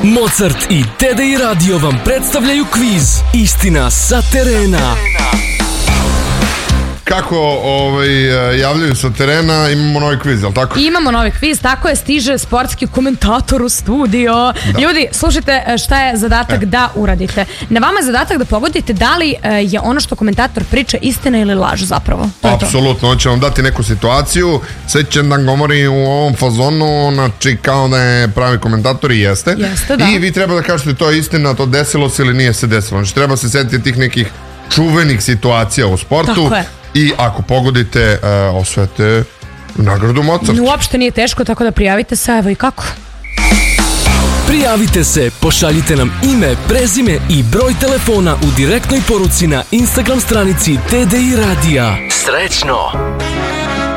Mozart i TDI Radio vam predstavljaju kviz Istina sa terena. Kako javljaju sa terena, imamo novi kviz, je li tako? Imamo novi kviz, tako je, stiže sportski komentator u studio. Da. Ljudi, slušajte šta je zadatak da uradite. Na vama je zadatak da pogodite da li je ono što komentator priča istina ili laž zapravo. Apsolutno, on će vam dati neku situaciju, sve će da govori u ovom fazonu, znači kao da je pravi komentator i jeste. Jeste, da. I vi treba da kažete to je istina, to desilo se ili nije se desilo. Znači treba se setiti tih nekih čuvenih situacija u sportu. Tako je. I ako pogodite, osvojite nagradu Mozart. Uopšte nije teško, tako da prijavite se, evo i kako. Prijavite se, pošaljite nam ime, prezime i broj telefona u direktnoj poruci na Instagram stranici TDI Radija. Srećno!